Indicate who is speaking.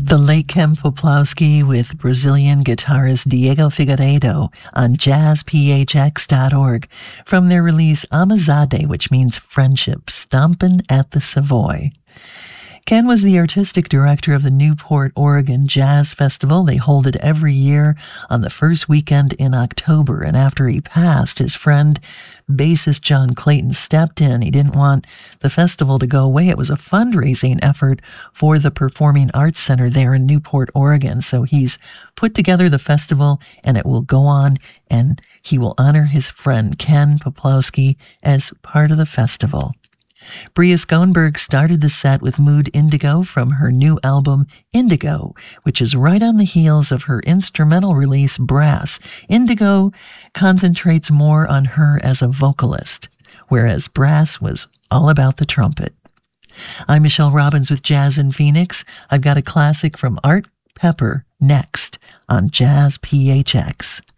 Speaker 1: The late Ken Poplawski with Brazilian guitarist Diego Figueiredo on jazzphx.org from their release Amizade, which means friendship, stompin' at the Savoy. Ken was the artistic director of the Newport, Oregon Jazz Festival. They hold it every year on the first weekend in October. And after he passed, his friend, bassist John Clayton, stepped in. He didn't want the festival to go away. It was a fundraising effort for the Performing Arts Center there in Newport, Oregon. So he's put together the festival, and it will go on, and he will honor his friend Ken Poplawski as part of the festival. Bria Schoenberg started the set with Mood Indigo from her new album Indigo, which is right on the heels of her instrumental release Brass. Indigo concentrates more on her as a vocalist, whereas Brass was all about the trumpet. I'm Michelle Robbins with Jazz in Phoenix. I've got a classic from Art Pepper next on Jazz PHX.